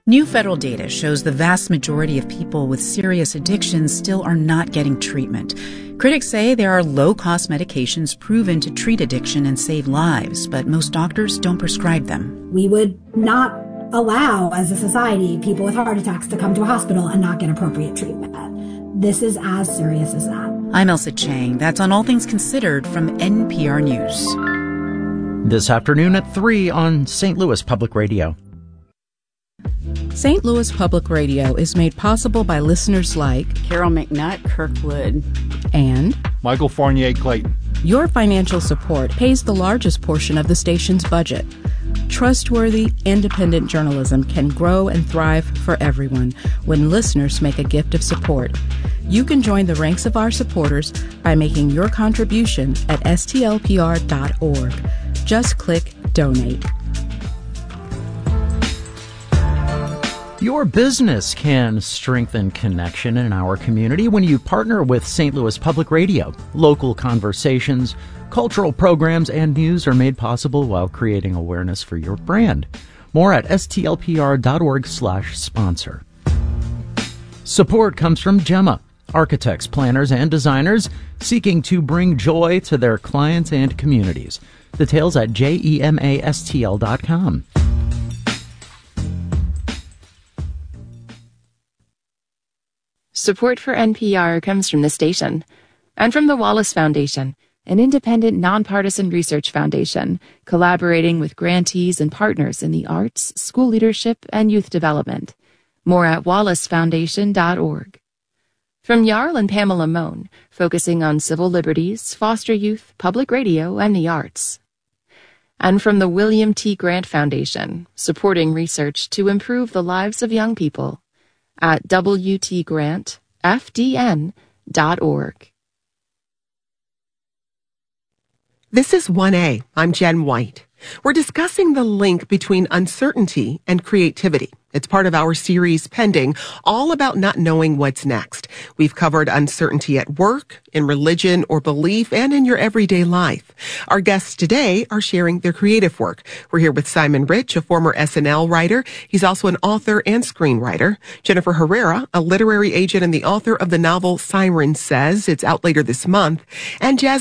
New federal data shows the vast majority of people with serious addictions still are not getting treatment. Critics say there are low-cost medications proven to treat addiction and save lives, but most doctors don't prescribe them. We would not allow, as a society, people with heart attacks to come to a hospital and not get appropriate treatment. This is as serious as that. I'm Elsa Chang. That's on All Things Considered from NPR News. This afternoon at 3 on St. Louis Public Radio. St. Louis Public Radio is made possible by listeners like Carol McNutt Kirkwood and Michael Fournier Clayton. Your financial support pays the largest portion of the station's budget. Trustworthy, independent journalism can grow and thrive for everyone when listeners make a gift of support. You can join the ranks of our supporters by making your contribution at stlpr.org. Just click Donate. Your business can strengthen connection in our community when you partner with St. Louis Public Radio. Local conversations, cultural programs, and news are made possible while creating awareness for your brand. More at stlpr.org/sponsor. Support comes from Gemma, architects, planners, and designers seeking to bring joy to their clients and communities. Details at gemastl.com. Support for NPR comes from the station and from the Wallace Foundation, an independent, nonpartisan research foundation collaborating with grantees and partners in the arts, school leadership, and youth development. More at wallacefoundation.org. From Jarl and Pamela Mohn, focusing on civil liberties, foster youth, public radio, and the arts. And from the William T. Grant Foundation, supporting research to improve the lives of young people at wtgrantfdn.org. This is 1A. I'm Jen White. We're discussing the link between uncertainty and creativity. It's part of our series Pending, all about not knowing what's next. We've covered uncertainty at work, in religion or belief, and in your everyday life. Our guests today are sharing their creative work. We're here with Simon Rich, a former SNL writer. He's also an author and screenwriter. Jennifer Herrera, a literary agent and the author of the novel Siren Says. It's out later this month. And Jasmine